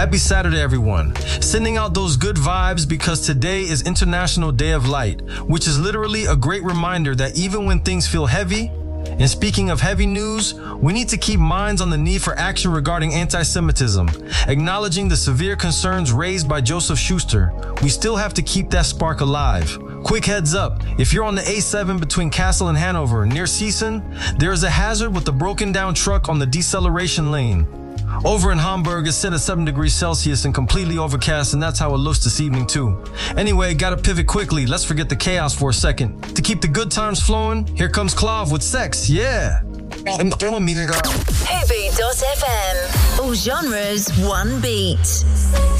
Happy Saturday, everyone. Sending out those good vibes because today is International Day of Light, which is literally a great reminder that even when things feel heavy, and speaking of heavy news, we need to keep minds on the need for action regarding anti-Semitism. Acknowledging the severe concerns raised by Joseph Schuster, we still have to keep that spark alive. Quick heads up, if you're on the A7 between Kassel and Hanover near Season, there is a hazard with a broken down truck on the deceleration lane. Over in Hamburg, it's set at 7 degrees Celsius and completely overcast, and that's how it looks this evening too. Anyway, gotta pivot quickly. Let's forget the chaos for a second. To keep the good times flowing, here comes Clav with Sex, yeah! Hoobie.fm. All genres, one beat.